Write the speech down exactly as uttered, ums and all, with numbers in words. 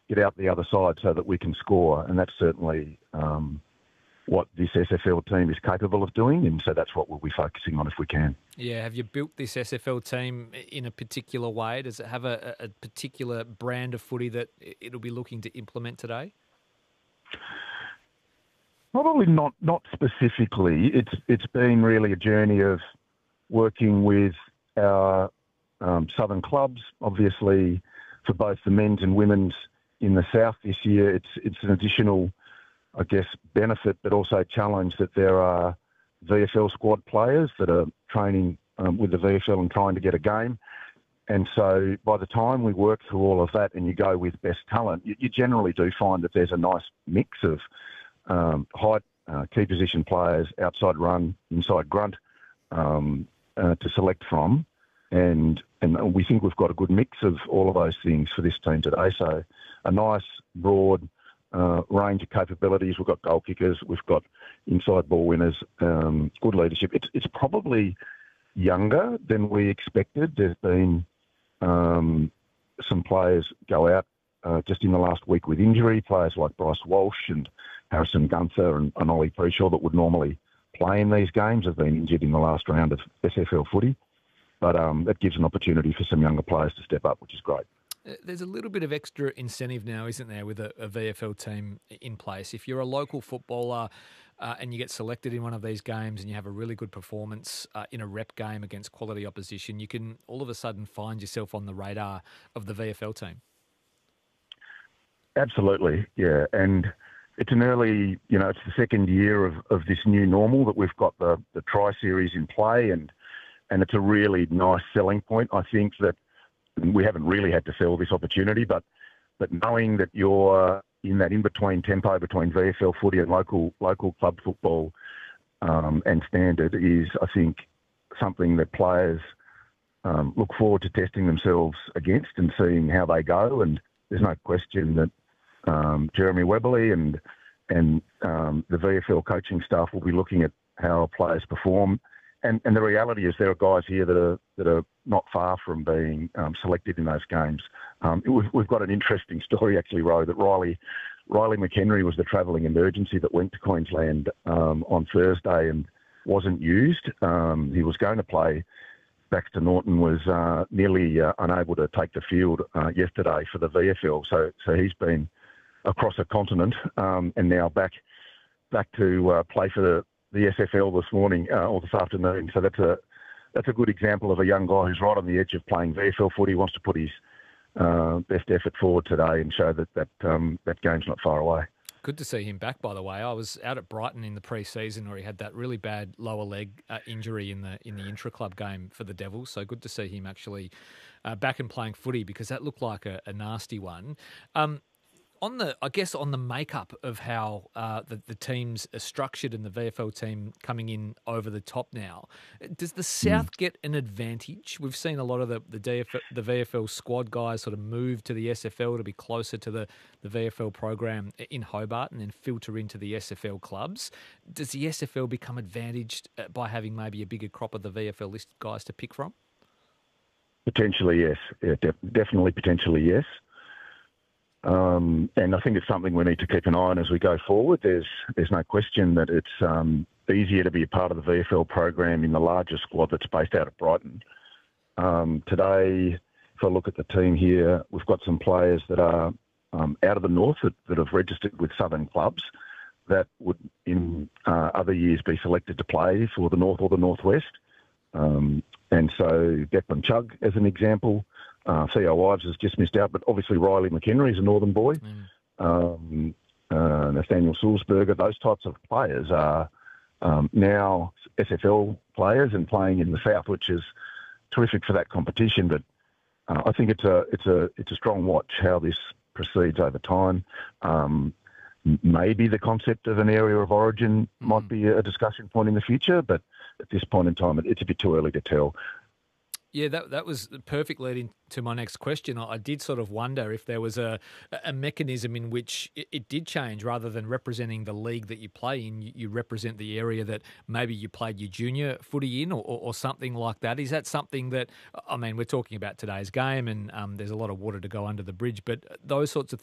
get out the other side so that we can score. And that's certainly um, what this S F L team is capable of doing, and so that's what we'll be focusing on if we can. Yeah, have you built this S F L team in a particular way? Does it have a, a particular brand of footy that it'll be looking to implement today? Probably not not specifically. It's It's been really a journey of working with our um, southern clubs, obviously for both the men's and women's in the south this year. It's it's an additional, I guess, benefit, but also challenge that there are V F L squad players that are training um, with the V F L and trying to get a game. And so by the time we work through all of that and you go with best talent, you, you generally do find that there's a nice mix of um, high uh, key position players, outside run, inside grunt um, uh, to select from. And, and we think we've got a good mix of all of those things for this team today. So a nice, broad uh, range of capabilities. We've got goal kickers. We've got inside ball winners, um, good leadership. It's, it's probably younger than we expected. There's been um, some players go out uh, just in the last week with injury, players like Bryce Walsh and Harrison Gunther and, and Ollie Preshaw that would normally play in these games have been injured in the last round of S F L footy. But um, that gives an opportunity for some younger players to step up, which is great. There's a little bit of extra incentive now, isn't there, with a, a V F L team in place? If you're a local footballer uh, and you get selected in one of these games and you have a really good performance uh, in a rep game against quality opposition, you can all of a sudden find yourself on the radar of the V F L team. Absolutely, yeah. And it's an early, you know, it's the second year of, of this new normal that we've got the, the Tri-Series in play, and and it's a really nice selling point. I think that we haven't really had to sell this opportunity, but but knowing that you're in that in-between tempo between V F L footy and local local club football um, and standard is, I think, something that players um, look forward to testing themselves against and seeing how they go. And there's no question that um, Jeremy Webberley and and um, the V F L coaching staff will be looking at how players perform. And, and the reality is there are guys here that are that are not far from being um, selected in those games. Um, it, we've, we've got an interesting story, actually, Ro, that Riley Riley McHenry was the travelling emergency that went to Queensland um, on Thursday and wasn't used. Um, he was going to play. Baxter Norton was uh, nearly uh, unable to take the field uh, yesterday for the V F L. So so he's been across a continent um, and now back back to uh, play for the the S F L this morning uh, or this afternoon. So that's a that's a good example of a young guy who's right on the edge of playing V F L footy, wants to put his uh, best effort forward today and show that that, um, that game's not far away. Good to see him back, by the way. I was out at Brighton in the pre-season where he had that really bad lower leg uh, injury in the in the intra-club game for the Devils. So good to see him actually uh, back and playing footy, because that looked like a, a nasty one. Um, On the, I guess, on the makeup of how uh, the, the teams are structured and the V F L team coming in over the top now, does the South mm. get an advantage? We've seen a lot of the the, D F L, the V F L squad guys sort of move to the S F L to be closer to the, the V F L program in Hobart and then filter into the S F L clubs. Does the S F L become advantaged by having maybe a bigger crop of the V F L list guys to pick from? Potentially, yes. Yeah, def- definitely, potentially, yes. Um, and I think it's something we need to keep an eye on as we go forward. There's there's no question that it's um, easier to be a part of the V F L program in the larger squad that's based out of Brighton. Um, today, if I look at the team here, we've got some players that are um, out of the north that, that have registered with southern clubs that would in uh, other years be selected to play for the north or the northwest. Um, and so Declan Chugg, as an example, Uh, Theo Ives has just missed out, but obviously Riley McHenry is a northern boy. Mm. Um, uh, Nathaniel Sulzberger, those types of players are um, now S F L players and playing in the south, which is terrific for that competition. But uh, I think it's a it's a it's a strong watch how this proceeds over time. Um, maybe the concept of an area of origin mm. might be a discussion point in the future, but at this point in time, it, it's a bit too early to tell. Yeah, that that was the perfect lead into my next question. I did sort of wonder if there was a, a mechanism in which it, it did change. Rather than representing the league that you play in, you, you represent the area that maybe you played your junior footy in or, or, or something like that. Is that something that, I mean, we're talking about today's game and um, there's a lot of water to go under the bridge, but those sorts of